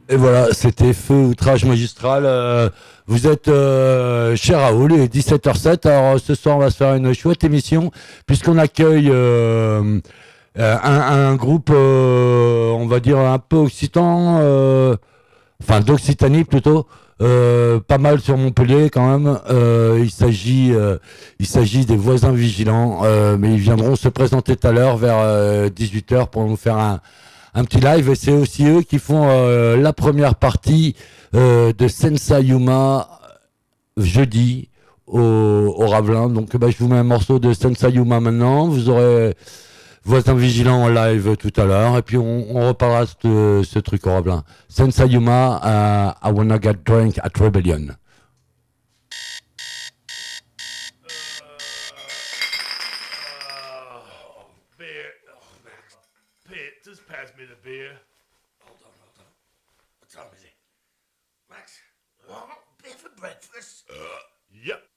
Et voilà, c'était Feu Outrage Magistral. Vous êtes chez Raoul, il est 17h07. Alors ce soir, on va se faire une chouette émission, puisqu'on accueille un groupe, on va dire, un peu occitan, enfin d'Occitanie plutôt. Pas mal sur Montpellier quand même. Il s'agit des voisins vigilants, mais ils viendront se présenter tout à l'heure vers 18h pour nous faire un petit live. Et c'est aussi eux qui font la première partie de Sensa Yuma jeudi au Ravelin. Donc bah, je vous mets un morceau de Sensa Yuma maintenant. Vous aurez Voisin Vigilant en live tout à l'heure. Et puis on reparlera de ce truc au Ravelin. Sensa Yuma, I Wanna Get Drunk at Rebellion. Beer. Oh, Max. Pete, just pass me the beer. Hold on, hold on. What time is it? Max, want beer for breakfast? Yep.